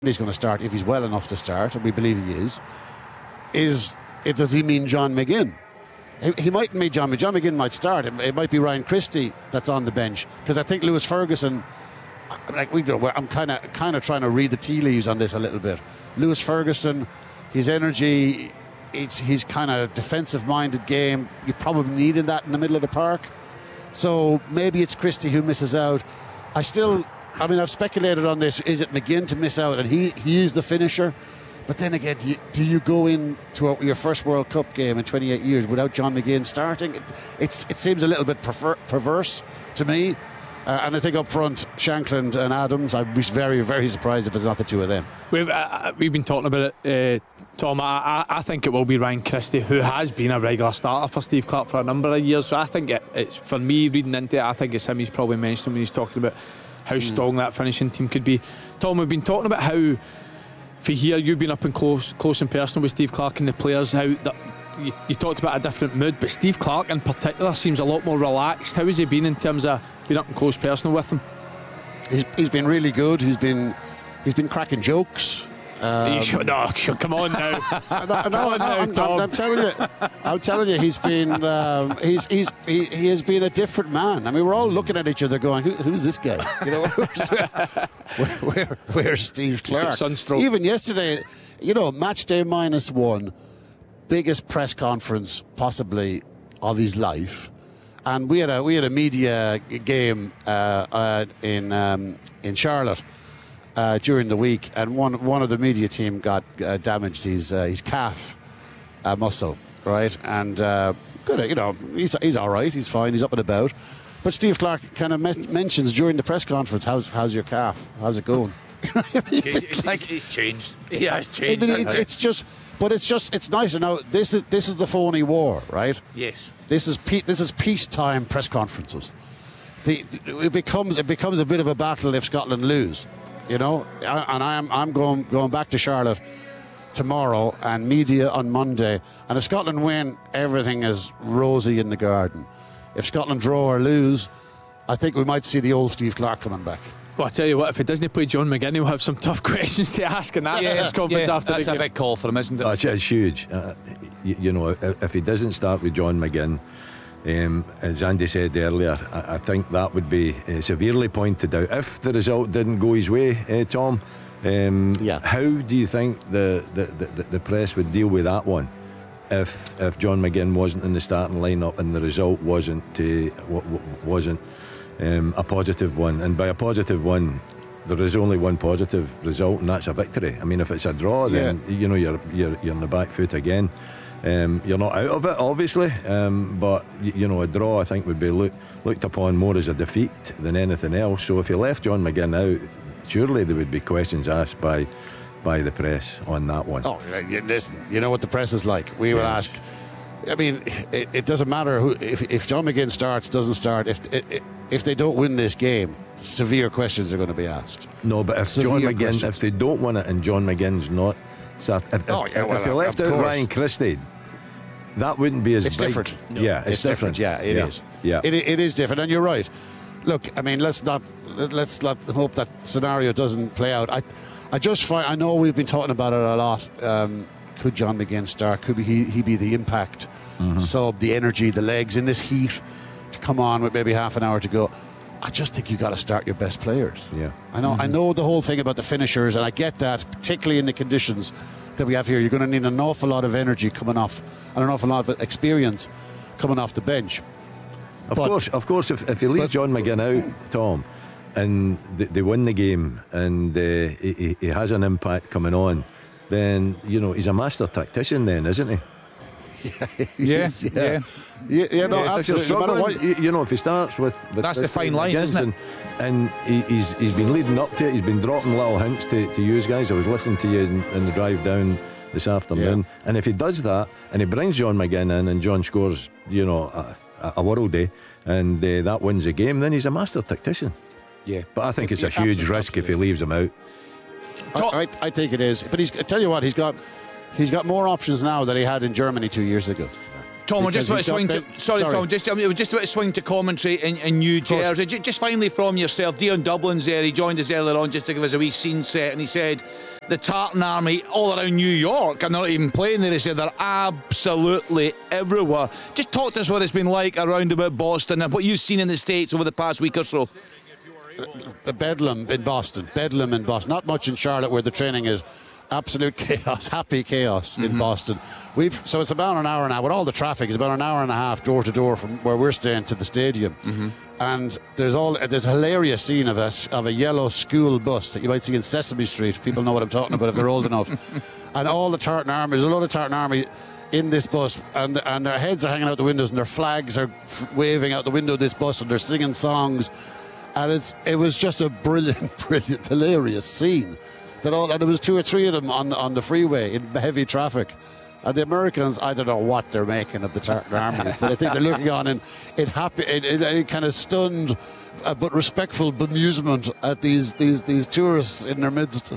he's going to start, if he's well enough to start, and we believe he is does he mean John McGinn? He mightn't mean John McGinn might start. It might be Ryan Christie that's on the bench, because I think Lewis Ferguson, I'm kind of trying to read the tea leaves on this a little bit. Lewis Ferguson, his energy, he's kind of defensive-minded game. You probably needed that in the middle of the park. So maybe it's Christie who misses out. I've speculated on this. Is it McGinn to miss out? And he is the finisher. But then again, do you go into your first World Cup game in 28 years without John McGinn starting? It seems a little bit perverse to me. And I think up front, Shankland and Adams, I'd be very, very surprised if it's not the two of them. We've been talking about it, Tom. I think it will be Ryan Christie, who has been a regular starter for Steve Clarke for a number of years. So I think it's, for me, reading into it, I think it's him he's probably mentioned when he's talking about how strong that finishing team could be. Tom, we've been talking about how, for here, you've been up and close and personal with Steve Clarke and the players, how that you talked about a different mood, but Steve Clarke in particular seems a lot more relaxed. How has he been in terms of being up and close personal with him? He's been really good. He's been cracking jokes. Come on now. I'm telling you, he's been he has been a different man. I mean, we're all looking at each other going, who's this guy? You know, where's Steve Clarke? Even yesterday, match day -1, biggest press conference possibly of his life, and we had a media game in Charlotte during the week, and one of the media team got damaged his calf muscle, right? And good, he's all right, he's fine, he's up and about. But Steve Clarke kind of mentions during the press conference, how's your calf? How's it going? He's changed. He has changed. It's nice to know this is the phony war, right? Yes. This is peacetime press conferences. It becomes a bit of a battle if Scotland lose. And I'm going back to Charlotte tomorrow and media on Monday. And if Scotland win, everything is rosy in the garden. If Scotland draw or lose, I think we might see the old Steve Clarke coming back. Well, I tell you what, if he doesn't play John McGinn, he'll have some tough questions to ask in that press conference after that's the game. That's a big call for him, isn't it? It's huge. If he doesn't start with John McGinn, as Andy said earlier, I think that would be severely pointed out if the result didn't go his way, Tom. How do you think the press would deal with that one if John McGinn wasn't in the starting lineup and the result wasn't a positive one? And by a positive one, there is only one positive result, and that's a victory. I mean, if it's a draw, then you're in the back foot again. You're not out of it, obviously, but a draw, I think, would be looked upon more as a defeat than anything else. So if you left John McGinn out, surely there would be questions asked by the press on that one. Oh, listen, you know what the press is like. We will ask. I mean, it doesn't matter who. If John McGinn starts, doesn't start. If they don't win this game, severe questions are going to be asked. No, but if they don't win it and John McGinn's not, if you left out Ryan Christie, that wouldn't be as big. Different. No. Yeah, it's different. Yeah, it is. Yeah, it is different, and you're right. Look, I mean, let's not hope that scenario doesn't play out. I just find, I know we've been talking about it a lot. Could John McGinn start? Could he be the impact sub, the energy, the legs in this heat to come on with maybe half an hour to go? I just think you got to start your best players. Yeah, I know the whole thing about the finishers, and I get that, particularly in the conditions that we have here. You're going to need an awful lot of energy coming off and an awful lot of experience coming off the bench. Of course, if you leave John McGinn out, Tom, and they win the game and he has an impact coming on, then he's a master tactician, then, isn't he? Yeah. If you're struggling, if he starts with that's the fine line, isn't it? And he's been leading up to it. He's been dropping little hints to you guys. I was listening to you in the drive down this afternoon, and if he does that and he brings John McGinn in and John scores, a worldie, and that wins the game, then he's a master tactician. Yeah, but I think it's a huge risk if he leaves him out. I think it is. But I tell you what, he's got more options now than he had in Germany 2 years ago. Tom, we're because just about to he's swing got to. Sorry, Tom. We're just about to swing to commentary in New Jersey. Just finally from yourself, Dion Dublin's there. He joined us earlier on just to give us a wee scene set, and he said the Tartan Army all around New York, and they're not even playing there. He said they're absolutely everywhere. Just talk to us what it's been like around about Boston and what you've seen in the States over the past week or so. Bedlam in Boston. Not much in Charlotte where the training is. Absolute chaos, happy chaos in Boston. So it's about an hour and a half. With all the traffic, it's about an hour and a half door to door from where we're staying to the stadium. And there's a hilarious scene of a yellow school bus that you might see in Sesame Street. People know what I'm talking about if they're old enough. And all the Tartan Army, there's a lot of Tartan Army in this bus, and their heads are hanging out the windows, and their flags are waving out the window of this bus, and they're singing songs. And it was just a brilliant, hilarious scene. And there was 2 or 3 of them on the freeway in heavy traffic. And the Americans, I don't know what they're making of the Tartan Army, but I think they're looking on in kind of stunned but respectful bemusement at these tourists in their midst.